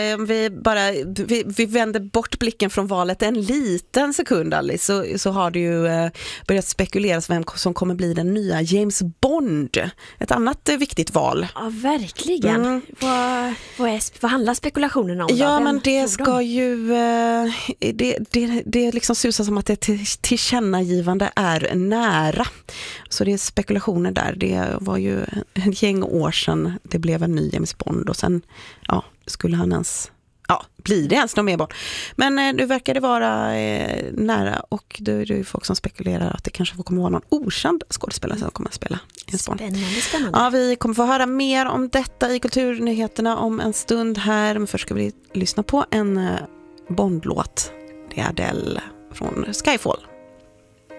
Vi vänder bort blicken från valet en liten sekund, Alice, så har det ju börjat spekuleras vem som kommer bli den nya James Bond. Ett annat viktigt val. Ja, verkligen. Vad handlar spekulationen om då? Ja, men det ska ju det liksom susar som att det tillkännagivande är nära. Så det är spekulationer där. Det var ju en gäng år sedan det blev en ny James Bond och sen skulle han ens blir det ens någon mer Bond. Men nu verkar det vara nära och det är folk som spekulerar att det kanske kommer vara någon okänd skådespelare som kommer att spela James Bond. Spännande. Ja, vi kommer få höra mer om detta i Kulturnyheterna om en stund här. Men först ska vi lyssna på en Bond-låt. Det är Adele från Skyfall.